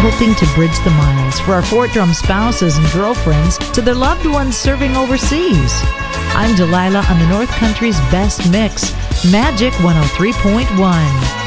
hoping to bridge the miles for our Fort Drum spouses and girlfriends to their loved ones serving overseas. I'm Delilah on the North Country's best mix, Magic 103.1.